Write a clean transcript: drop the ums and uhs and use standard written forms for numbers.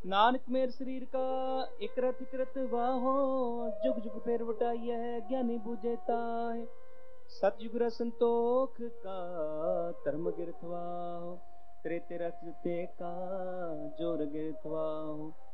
नानक मेर शरीर का एक रत वाहो, जुग जुग फेर वटाई है ज्ञानी बूझे ताहे। सतयुग रस संतोख का धर्म गिरथवाहो, त्रेते रथ ते का जोर गिरथवाहो।